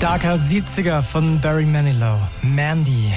Starker 70er von Barry Manilow. Mandy.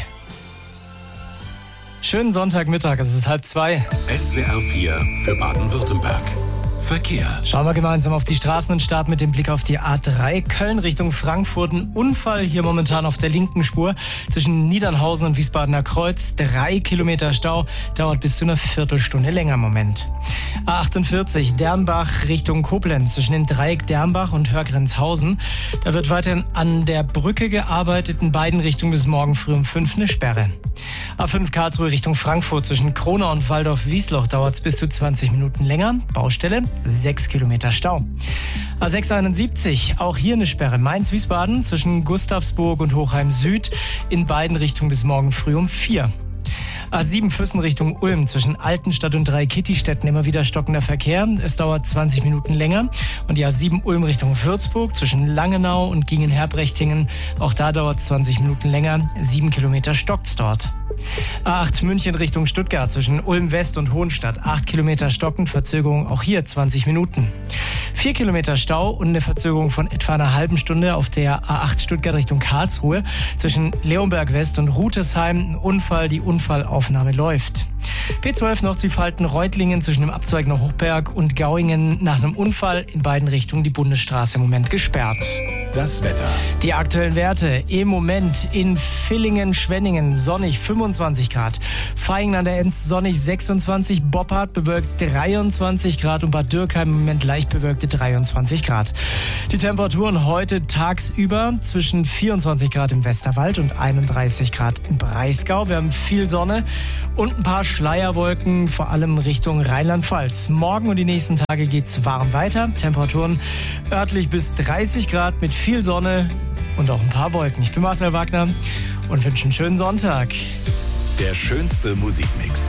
Schönen Sonntagmittag, es ist 1:30. SWR 4 für Baden-Württemberg. Verkehr. Schauen wir gemeinsam auf die Straßen und starten mit dem Blick auf die A3. Köln Richtung Frankfurt. Ein Unfall hier momentan auf der linken Spur zwischen Niedernhausen und Wiesbadener Kreuz. 3 Kilometer Stau, dauert bis zu einer Viertelstunde länger im Moment. A48 Dernbach Richtung Koblenz zwischen dem Dreieck Dernbach und Hörgrenzhausen. Da wird weiterhin an der Brücke gearbeitet, in beiden Richtungen bis morgen früh um 5 eine Sperre. A5 Karlsruhe Richtung Frankfurt zwischen Kronau und Waldorf-Wiesloch dauert es bis zu 20 Minuten länger. Baustelle, 6 Kilometer Stau. A671, auch hier eine Sperre. Mainz-Wiesbaden zwischen Gustavsburg und Hochheim Süd, in beiden Richtungen bis morgen früh um 4. A7 Füssen Richtung Ulm zwischen Altenstadt und Dreikitti-Städten immer wieder stockender Verkehr. Es dauert 20 Minuten länger. Und die A7 Ulm Richtung Würzburg zwischen Langenau und Gingen-Herbrechtingen. Auch da dauert es 20 Minuten länger. 7 Kilometer stockt's dort. A8 München Richtung Stuttgart zwischen Ulm West und Hohenstadt. 8 Kilometer stockend, Verzögerung auch hier 20 Minuten. 4 Kilometer Stau und eine Verzögerung von etwa einer halben Stunde auf der A8 Stuttgart Richtung Karlsruhe zwischen Leonberg West und Rutesheim. Ein Unfall, die Unfallaufnahme läuft. P12 Nordseefalten-Reutlingen zwischen dem Abzweig nach Hochberg und Gauingen nach einem Unfall. In beiden Richtungen die Bundesstraße im Moment gesperrt. Das Wetter. Die aktuellen Werte im Moment in Villingen-Schwenningen sonnig 25 Grad. Vaihingen an der Enz sonnig 26, Boppard bewölkt 23 Grad und Bad Dürkheim im Moment leicht bewölkte 23 Grad. Die Temperaturen heute tagsüber zwischen 24 Grad im Westerwald und 31 Grad im Breisgau. Wir haben viel Sonne und ein paar Schleierwolken, vor allem Richtung Rheinland-Pfalz. Morgen und die nächsten Tage geht's warm weiter. Temperaturen örtlich bis 30 Grad mit viel Sonne und auch ein paar Wolken. Ich bin Marcel Wagner und wünsche einen schönen Sonntag. Der schönste Musikmix.